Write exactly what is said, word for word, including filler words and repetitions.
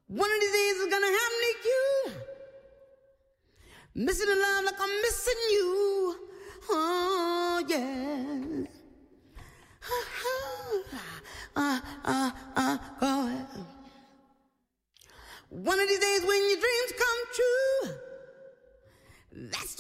One of these days is gonna happen to you. Missing the love like I'm missing you. Oh, yeah. Uh, uh, uh, oh. One of these days when your dreams come true, that's